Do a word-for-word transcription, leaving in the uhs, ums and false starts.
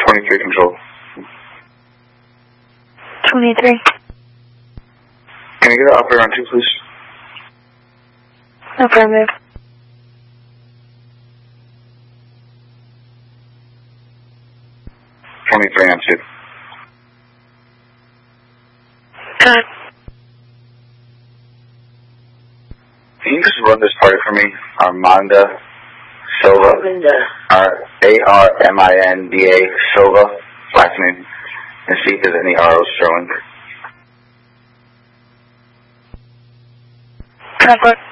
twenty-three control. twenty-three. Can I get an operator on two, please? Affirmative. twenty-three on two. Good. Can you just run this party for me? Armanda Silva. R A R M I N D A Silva, last name, and see if there's any R Os showing. Trevor.